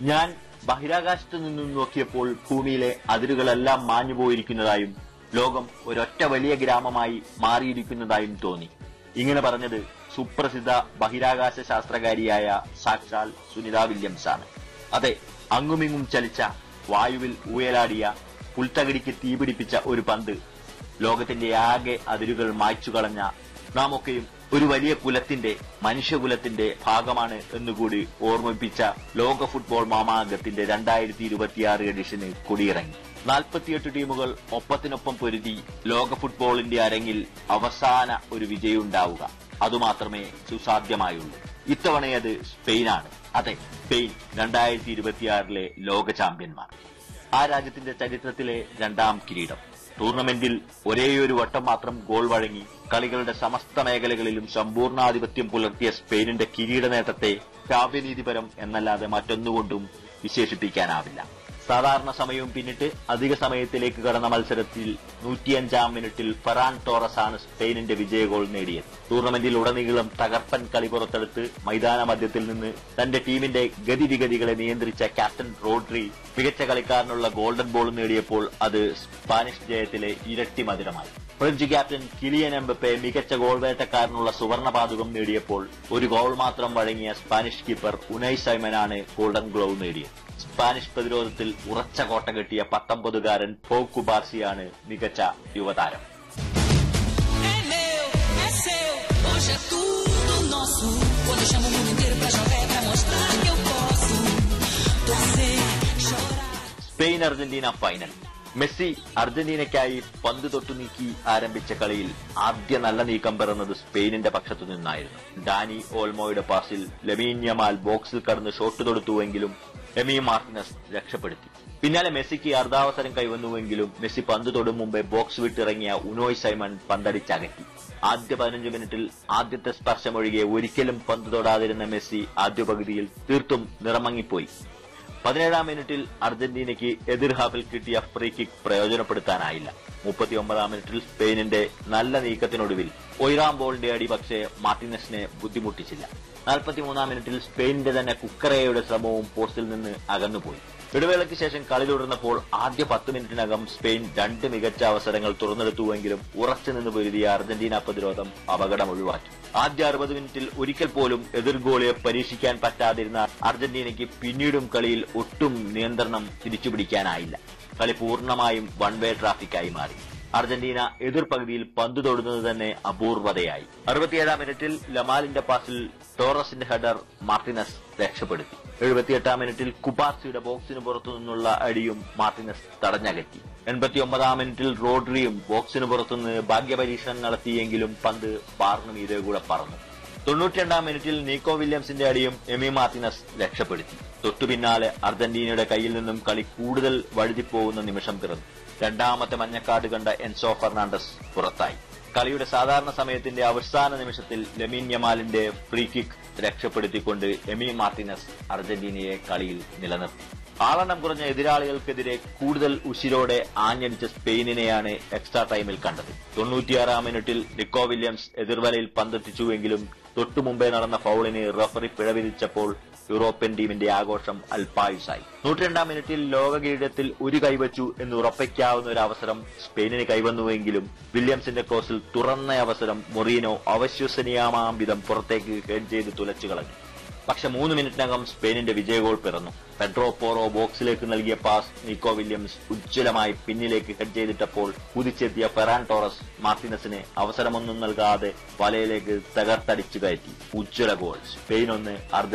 ഞാൻ ബഹിരാകാശത്തു നിന്നും നോക്കിയപ്പോൾ ഭൂമിയിലെ അതിരുകളെല്ലാം മാഞ്ഞുപോയിരിക്കുന്നതായും ലോകം ഒരൊറ്റ വലിയ ഗ്രാമമായി മാറിയിരിക്കുന്നതായും തോന്നി. ഇങ്ങനെ പറഞ്ഞത് സുപ്രസിദ്ധ ബഹിരാകാശ ശാസ്ത്രകാരിയായ സാക്ഷാൽ സുനിത വില്യംസ് ആണ്. അതെ, അങ്ങുമിങ്ങും ചലിച്ച, വായുവിൽ ഊയലാടിയ, പുൽത്തകിടിക്ക് തീപിടിപ്പിച്ച ഒരു പന്ത് ലോകത്തിന്റെ ആകെ അതിരുകൾ മായ്ച്ചു കളഞ്ഞ നാമൊക്കെയും ഒരു വലിയ കുലത്തിന്റെ, മനുഷ്യകുലത്തിന്റെ ഭാഗമാണ് എന്നുകൂടി ഓർമ്മിപ്പിച്ച ലോക ഫുട്ബോൾ മാമാങ്കത്തിന്റെ 2026 എഡിഷന് കൊടിയിറങ്ങി. 48 ടീമുകൾ ഒപ്പത്തിനൊപ്പം പൊരുതി ലോക ഫുട്ബോളിന്റെ അരങ്ങിൽ അവസാന ഒരു വിജയമുണ്ടാവുക, അതുമാത്രമേ സുസാധ്യമായുള്ളൂ. ഇത്തവണയത് സ്പെയിനാണ്. അതെ, സ്പെയിൻ 2026 ലോക ചാമ്പ്യന്മാർ. ആ രാജ്യത്തിന്റെ ചരിത്രത്തിലെ 2ാം കിരീടം. ടൂർണമെന്റിൽ ഒരേയൊരു വട്ടം മാത്രം ഗോൾ വഴങ്ങി കളികളുടെ സമസ്ത മേഖലകളിലും സമ്പൂർണ്ണാധിപത്യം പുലർത്തിയ സ്പെയിനിന്റെ കിരീട നേട്ടത്തെ കാവ്യനീതിപരം എന്നല്ലാതെ മറ്റൊന്നുകൊണ്ടും വിശേഷിപ്പിക്കാനാവില്ല. സാധാരണ സമയവും പിന്നിട്ട് അധിക സമയത്തിലേക്ക് കടന്ന മത്സരത്തിൽ 105ാം മിനിറ്റിൽ ഫെറാൻ ടോറസ് ആണ് സ്പെയിനിന്റെ വിജയ ഗോൾ നേടിയത്. ടൂർണമെന്റിൽ ഉടനീളം തകർപ്പൻ കളി പുറത്തെടുത്ത് മൈതാന മധ്യത്തിൽ നിന്ന് തന്റെ ടീമിന്റെ ഗതിവിഗതികളെ നിയന്ത്രിച്ച ക്യാപ്റ്റൻ റോഡ്രി മികച്ച കളിക്കാരനുള്ള ഗോൾഡൻ ബോൾ നേടിയപ്പോൾ അത് സ്പാനിഷ് ജയത്തിലെ ഇരട്ടി മധുരമായി. ഫ്രഞ്ച് ക്യാപ്റ്റൻ കിലിയൻ എംബപ്പെ മികച്ച ഗോൾ വേട്ടക്കാരനുള്ള സുവർണ പാതകം നേടിയപ്പോൾ ഒരു ഗോൾ മാത്രം വഴങ്ങിയ Spanish keeper Unai സൈമനാണ് golden glove നേടിയത്. സ്പാനിഷ് പ്രതിരോധത്തിൽ ഉറച്ച കോട്ട കെട്ടിയ 19-കാരൻ പൗ കുബാർസിയാണ് മികച്ച യുവതാരം. Spain Argentina final. മെസ്സി അർജന്റീനയ്ക്കായി പന്ത് തൊട്ടു നീക്കി ആരംഭിച്ച കളിയിൽ ആദ്യ നല്ല നീക്കം പിറന്നത് സ്പെയിനിന്റെ പക്ഷത്തു നിന്നായിരുന്നു. ഡാനി ഓൾമോയുടെ പാസിൽ ലമീൻ യമാൽ ബോക്സിൽ കടന്ന് ഷോട്ട് തൊടുത്തുവെങ്കിലും എമി മാർട്ടിനസ് രക്ഷപ്പെടുത്തി. പിന്നാലെ മെസ്സിക്ക് അർദ്ധാവസരം കൈവന്നുവെങ്കിലും മെസ്സി പന്ത് തൊടും മുമ്പേ ബോക്സ് വിട്ടിറങ്ങിയ ഉനോയ് സൈമൺ പന്തടിച്ചകറ്റി. ആദ്യ 15 മിനിറ്റിൽ ആദ്യത്തെ സ്പർശമൊഴികെ ഒരിക്കലും പന്ത് തൊടാതിരുന്ന മെസ്സി ആദ്യ പകുതിയിൽ തീർത്തും നിറമങ്ങിപ്പോയി. 17ാം മിനിറ്റിൽ അർജന്റീനയ്ക്ക് എതിർ ഹാഫിൽ കിട്ടിയ ഫ്രീ കിക്ക് പ്രയോജനപ്പെടുത്താനായില്ല. 39ാം മിനിറ്റിൽ സ്പെയിനിന്റെ നല്ല നീക്കത്തിനൊടുവിൽ ഒയ്റാം ബോളിന്റെ അടി പക്ഷേ മാർട്ടിനസിനെ ബുദ്ധിമുട്ടിച്ചില്ല. 43ാം മിനിറ്റിൽ സ്പെയിനിന്റെ തന്നെ കുക്കറയുടെ ശ്രമവും പോസ്റ്റിൽ നിന്ന് അകന്നുപോയി. ഇടവേളയ്ക്ക് ശേഷം കളി തുടർന്നപ്പോൾ ആദ്യ 10 മിനിറ്റിനകം സ്പെയിൻ 2 മികച്ച അവസരങ്ങൾ തുറന്നെടുത്തുവെങ്കിലും ഉറച്ചുനിന്ന് പൊരുതിയ അർജന്റീന പ്രതിരോധം അപകടം ഒഴിവാക്കി. ആദ്യ 60 മിനിറ്റിൽ ഒരിക്കൽ പോലും എതിർ ഗോളിയെ പരീക്ഷിക്കാൻ പറ്റാതിരുന്ന അർജന്റീനയ്ക്ക് പിന്നീടും കളിയിൽ ഒട്ടും നിയന്ത്രണം തിരിച്ചുപിടിക്കാനായില്ല. കളി പൂർണ്ണമായും വൺ വേ ട്രാഫിക്കായി മാറി. അർജന്റീന എതിർ പകുതിയിൽ പന്ത് തൊടുന്നത് തന്നെ അപൂർവതയായി. 67ാം മിനിറ്റിൽ ലമാലിന്റെ പാസിൽ ടോറസിന്റെ ഹെഡർ മാർട്ടിനസ് രക്ഷപ്പെടുത്തി. 78ാം മിനിറ്റിൽ കുബാർസിയുടെ ബോക്സിന് പുറത്തുനിന്നുള്ള അടിയും മാർട്ടിനസ് തടഞ്ഞകറ്റി. 89ാം മിനിറ്റിൽ റോഡ്രിയും ബോക്സിന് പുറത്തുനിന്ന് ഭാഗ്യപരീക്ഷണം നടത്തിയെങ്കിലും പന്ത് ബാറിന് മീതെ കൂടെ പറന്നു. 92ാം മിനിറ്റിൽ നീക്കോ വില്യംസിന്റെ അടിയും എമി മാർട്ടിനസ് രക്ഷപ്പെടുത്തി. തൊട്ടു പിന്നാലെ അർജന്റീനയുടെ കയ്യിൽ നിന്നും കളി കൂടുതൽ വഴുതിപ്പോകുന്ന നിമിഷം പിറന്നു. 2ാമത്തെ മഞ്ഞക്കാർഡ് കണ്ട എൻസോ ഫെർണാണ്ടസ് പുറത്തായി. കളിയുടെ സാധാരണ സമയത്തിന്റെ അവസാന നിമിഷത്തിൽ Lamine യമാലിന്റെ free kick രക്ഷപ്പെടുത്തിക്കൊണ്ട് Amy Martinez അർജന്റീനയെ കളിയിൽ നിലനിർത്തി. ആളെണ്ണം കുറഞ്ഞ എതിരാളികൾക്കെതിരെ കൂടുതൽ ഉശിരോടെ ആഞ്ഞടിച്ച സ്പെയിനിനെയാണ് എക്സ്ട്രാ ടൈമിൽ കണ്ടത്. 96ാം മിനിറ്റിൽ നിക്കോ വില്യംസ് എതിർവലയിൽ പന്തെത്തിച്ചുവെങ്കിലും തൊട്ടുമുമ്പേ നടന്ന ഫൌളിന് റഫറി പിഴവിധിച്ചപ്പോൾ യൂറോപ്യൻ ടീമിന്റെ ആഘോഷം അൽപായുസായി. 102ാം മിനിറ്റിൽ ലോക കിരീടത്തിൽ ഒരു കൈവച്ചു എന്ന് ഉറപ്പിക്കാവുന്ന ഒരു അവസരം സ്പെയിനിന് കൈവന്നുവെങ്കിലും വില്യംസിന്റെ ക്രോസിൽ തുറന്ന അവസരം മൊറീനോ അവിശ്വസനീയമാം വിധം പുറത്തേക്ക് ഹെഡ് ചെയ്ത് തുലച്ചു കളഞ്ഞു. പക്ഷെ 3 മിനിറ്റിനകം സ്പെയിനിന്റെ വിജയ ഗോൾ പിറന്നു. പെഡ്രോ പോറോ ബോക്സിലേക്ക് നൽകിയ പാസ് നിക്കോ വില്യംസ് ഉജ്ജ്വലമായി പിന്നിലേക്ക് ഹെഡ് ചെയ്തിട്ടപ്പോൾ കുതിച്ചെത്തിയ ഫെറാൻ ടോറസ് മാർട്ടിനസിന് അവസരമൊന്നും നൽകാതെ വലയിലേക്ക് തകർത്തടിച്ചു കയറ്റി. ഉജ്ജ്വല ഗോൾ. സ്പെയിൻ 1